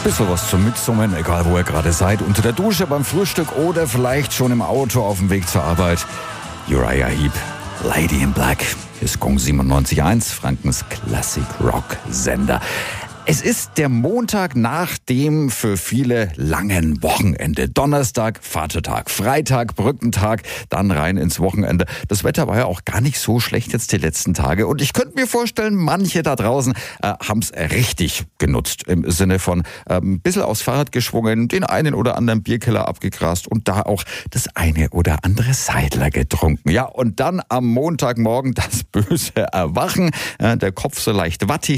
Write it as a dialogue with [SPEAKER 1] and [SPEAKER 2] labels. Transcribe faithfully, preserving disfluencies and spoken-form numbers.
[SPEAKER 1] Bisschen was zum Mitsummen, egal wo ihr gerade seid. Unter der Dusche, beim Frühstück oder vielleicht schon im Auto auf dem Weg zur Arbeit. Uriah Heep, Lady in Black. Hier ist Gong siebenundneunzig Komma eins, Frankens Classic Rock Sender. Es ist der Montag nach dem für viele langen Wochenende. Donnerstag, Vatertag, Freitag, Brückentag, dann rein ins Wochenende. Das Wetter war ja auch gar nicht so schlecht jetzt die letzten Tage. Und ich könnte mir vorstellen, manche da draußen äh, haben es richtig genutzt. Im Sinne von äh, ein bisschen aufs Fahrrad geschwungen, den einen oder anderen Bierkeller abgegrast und da auch das eine oder andere Seidler getrunken. Ja, und dann am Montagmorgen das böse Erwachen. Äh, der Kopf so leicht wattig.